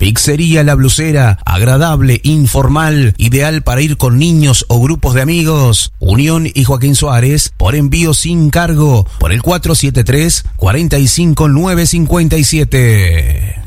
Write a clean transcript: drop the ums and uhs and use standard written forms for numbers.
Pizzería La Blusera, agradable, informal, ideal para ir con niños o grupos de amigos. Unión y Joaquín Suárez, por envío sin cargo, por el 473-45957.